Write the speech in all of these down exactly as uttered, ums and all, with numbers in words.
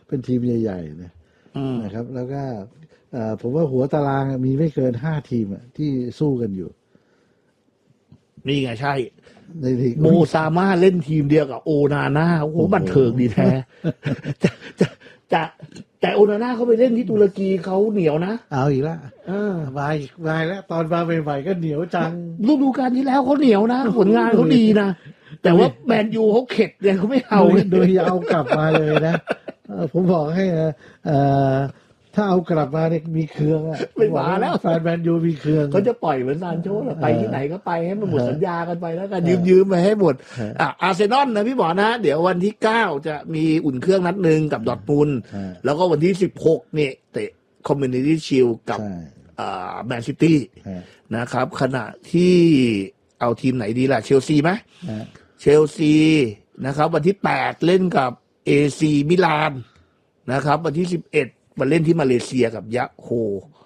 เป็นทีมใหญ่ๆนะนะครับแล้วก็ผมว่าหัวตารางมีไม่เกินห้าทีมที่สู้กันอยู่นี่ไงใช่โมซาม่าเล่นทีมเดียวกับโอนาน่าโอ้โหบันเทิงดีแท้จะจะจะแต่โอนาน่าเขาไปเล่นที่ตุรกีเขาเหนียวนะเอาอีกแล้ววายวายแล้วตอนมาใหม่ๆก็เหนียวจังฤดูกาลที่แล้วเขาเหนียวนะผลงานเขาดีนะแต่ว่าแมนยูเขาเข็ดเลยเขาไม่เอาโดยเอากลับมาเลยนะผมบอกให้ถ้าเอากลับมาเนี่ยมีเครื่องอ่ะไม่มาแล้วแฟนแมนยูมีเครื่องเขาจะปล่อยเหมือนซานโชไปที่ไหนก็ไปให้มันหมดสัญญากันไปแล้วกันยืมๆไปให้หมดอ่ะอาร์เซนอลนะพี่บอกนะเดี๋ยววันที่เก้าจะมีอุ่นเครื่องนัดนึงกับดอร์ทมุนด์แล้วก็วันที่สิบหกนี่เตะคอมมิวนิตี้ชิลด์กับอ่าแมนซิตี้นะครับขณะที่เอาทีมไหนดีล่ะเชลซีไหมเชลซีนะครับวันที่แปดเล่นกับ เอ ซี มิลานนะครับวันที่สิบเอ็ดมาเล่นที่มาเลเซียกับยะโฮ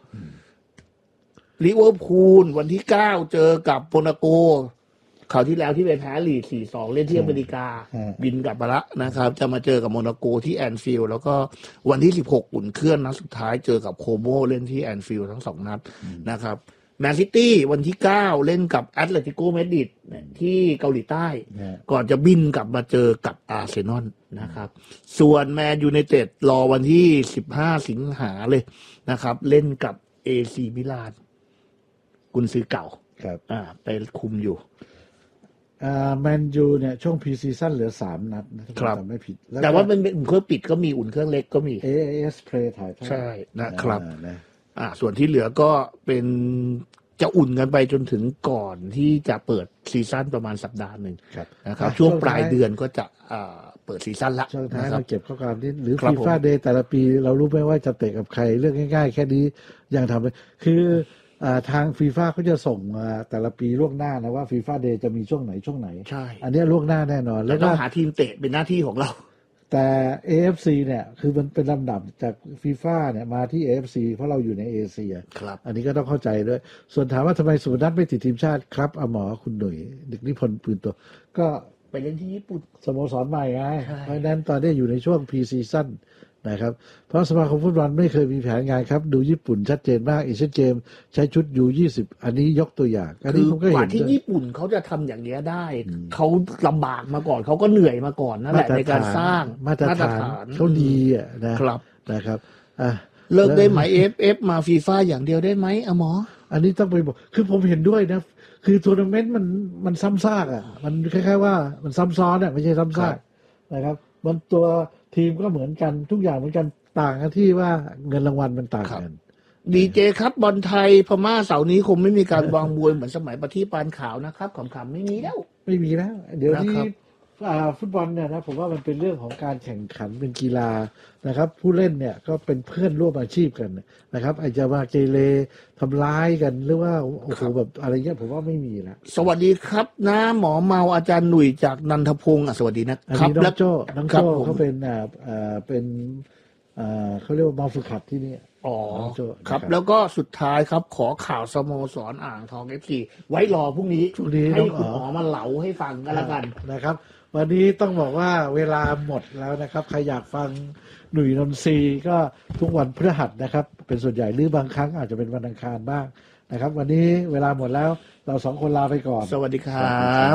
ลิเวอร์พูลวันที่เก้าเจอกับโมนาโกคราวที่แล้วที่ไปแพ้ลีด สี่สอง เล่นที่อเมริกาบินกลับมาละนะครับจะมาเจอกับโมนาโกที่แอนฟิลด์แล้วก็วันที่สิบหกอุ่นเครื่องนัดสุดท้ายเจอกับโคโมเล่นที่แอนฟิลด์ทั้งสองนัดนะครับแมนซิตี้วันที่เก้าเล่นกับแอตเลติโกมาดริดที่เกาหลีใต้ก่อนจะบินกลับมาเจอกับอาร์เซนอลนะครับส่วนแมนยูไนเต็ดรอวันที่สิบห้าสิงหาเลยนะครับเล่นกับ เอ ซี มิลานกุนซือเก่าครับอ่าไปคุมอยู่อ่าแมนยูเนี่ยช่วงพรีซีซั่นเหลือสามนัดนะครับไม่ผิดแต่ว่าเป็นอุ่นเครื่องปิดก็มีอุ่นเครื่องเล็กก็มีเอ เอส Play ถ่ายทอดใช่นะครับอ่าส่วนที่เหลือก็เป็นจะอุ่นกันไปจนถึงก่อนที่จะเปิดซีซั่นประมาณสัปดาห์หนึ่งนะครับช่วงปลายเดือนก็จะอ่าเปิดซีซั่นละนะครับเก็บข้อความนี้หรือฟีฟ่าเดย์แต่ละปีเรารู้ไหมว่าจะเตะกับใครเรื่องง่ายๆแค่นี้ยังทำเลยคือทางฟีฟ่าเขาจะส่งมาแต่ละปีล่วงหน้านะว่าฟีฟ่าเดย์จะมีช่วงไหนช่วงไหนใช่อันนี้ล่วงหน้าแน่นอนแล้วก็หาทีมเตะเป็นหน้าที่ของเราแต่ เอ เอฟ ซี เนี่ยคือมันเป็นลำดับจากฟีฟ่าเนี่ยมาที่ เอ เอฟ ซี เพราะเราอยู่ในเอเชียอันนี้ก็ต้องเข้าใจด้วยส่วนถามว่าทำไมสุพนัทไม่ติดทีมชาติครับอมอคุณหนุ่ยดึกนิพนธ์ปืนตัวก็ไปเล่นที่ญี่ปุ่นสโมสรใหม่ไงเพราะนั้นตอนนี้อยู่ในช่วงพรีซีซั่นนะครับเพราะสมาคมฟุตบอลไม่เคยมีแผนงานครับดูญี่ปุ่นชัดเจนมากเอเชียนเกมใช้ชุด ยู ยี่สิบ อันนี้ยกตัวอย่างอันนี้ผมก็เห็นกว่าที่ญี่ปุ่นเขาจะทำอย่างนี้ได้เขาลำบากมาก่อนเขาก็เหนื่อยมาก่อนนั่นแหละในการสร้างมาตรฐานเขาดีอ่ะนะครับนะครับอ่ะเลิกได้ไหม เอ เอฟ เอฟ มาฟีฟ่าอย่างเดียวได้ไหมอะหมออันนี้ต้องไปบอกคือผมเห็นด้วยนะคือทัวร์นาเมนต์มันมันซ้ำซากอ่ะมันคล้ายๆว่ามันซ้ำซ้อนอ่ะไม่ใช่ซ้ำซากนะครับมันตัวทีมก็เหมือนกันทุกอย่างเหมือนกันต่างกันที่ว่าเงินรางวัลมันต่างกันดีเจครับบอลไทยพม่าเสาร์นี้คงไม่มีการวางมวยเหมือนสมัยประทีปานขาวนะครับขำๆไม่มีแล้วไม่มีแล้วเดี๋ยวนี้ฟุตบอลเนี่ยนะผมว่ามันเป็นเรื่องของการแข่งขันเป็นกีฬานะครับผู้เล่นเนี่ยก็เป็นเพื่อนร่วมอาชีพกันนะครับอาจจะมาเกเรทำร้ายกันหรือว่าโอ้โหแบบอะไรเงี้ยผมว่าไม่มีแล้วสวัสดีครับนะหมอเมาอาจารย์หนุ่ยจากนันทพงศ์สวัสดีนะครับน้องโจ้น้องโจ้เขาเป็นอ่าอ่าเป็นอ่าเขาเรียกว่ามาฝึกหัดที่นี่อ๋อครับแล้วก็สุดท้ายครับขอข่าวสโมสรอ่างทอง เอฟ ซี ไว้รอพรุ่งนี้ให้คุณหมอมาเล่าให้ฟังกันละกันนะครับวันนี้ต้องบอกว่าเวลาหมดแล้วนะครับใครอยากฟังหนุ่ยนนทรีก็ทุกวันพฤหัสนะครับเป็นส่วนใหญ่หรือบางครั้งอาจจะเป็นวันอังคารบ้างนะครับวันนี้เวลาหมดแล้วเราสองคนลาไปก่อนสวัสดีครับ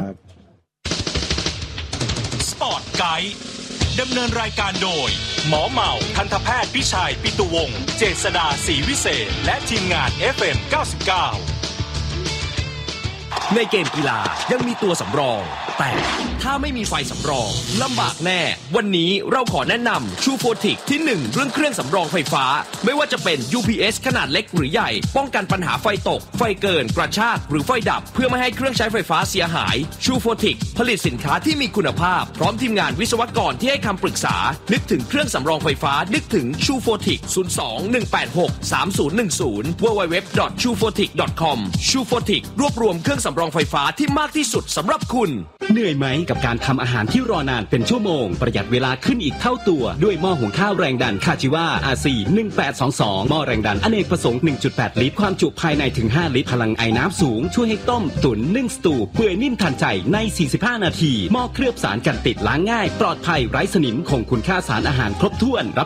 สปอร์ตไกด์ดำเนินรายการโดยหมอเมาทันตแพทย์พิชัยปิตุวงศ์เจษฎาศรีวิเศษและทีมงาน เอฟ เอ็ม เก้าสิบเก้าในเกมกีฬายังมีตัวสำรองแต่ถ้าไม่มีไฟสำรองลำบากแน่วันนี้เราขอแนะนำชูโฟติกที่หนึ่งเรื่องเครื่องสำรองไฟฟ้าไม่ว่าจะเป็น ยู พี เอส ขนาดเล็กหรือใหญ่ป้องกันปัญหาไฟตกไฟเกินกระชากหรือไฟดับเพื่อไม่ให้เครื่องใช้ไฟฟ้าเสียหายชูโฟติกผลิตสินค้าที่มีคุณภาพพร้อมทีมงานวิศวกรที่ให้คำปรึกษานึกถึงเครื่องสำรองไฟฟ้านึกถึงชูโฟติก ศูนย์ สอง หนึ่ง แปด หก สาม ศูนย์ หนึ่ง ศูนย์ ดับเบิลยู ดับเบิลยู ดับเบิลยู ดอท ชูโฟติก ดอท คอม ชูโฟติกรวบรวมเครื่องสำรองไฟฟ้าที่มากที่สุดสำหรับคุณเหนื่อยไหมกับการทำอาหารที่รอนานเป็นชั่วโมงประหยัดเวลาขึ้นอีกเท่าตัวด้วยหม้อหุงข้าวแรงดันคาจิวา อาร์ ซี หนึ่งแปดสองสอง หม้อแรงดันอเนกประสงค์ หนึ่งจุดแปด ลิตรความจุภายในถึงห้าลิตรพลังไอน้ำสูงช่วยให้ต้มตุ๋นนึ่งสตูเปื่อยนิ่มทันใจในสี่สิบห้านาทีหม้อเคลือบสารกันติดล้างง่ายปลอดภัยไร้สนิมคงคุณค่าสารอาหารครบถ้วน